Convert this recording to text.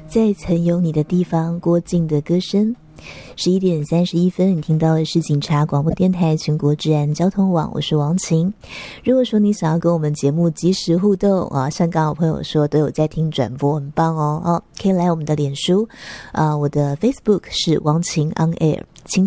在曾有你的地方，郭靖的歌声。11点31分，你听到的是警察广播电台全国治安交通网，我是王晴。如果说你想要跟我们节目及时互动啊，像刚好朋友说都有在听转播，很棒哦，可以来我们的脸书我的 Facebook 是王晴 on air，